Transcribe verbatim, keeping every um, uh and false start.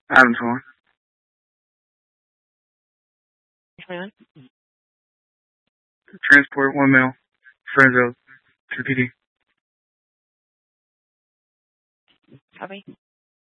Adam's Horn. twenty-one. Transport one male. Fresno to P D. Copy.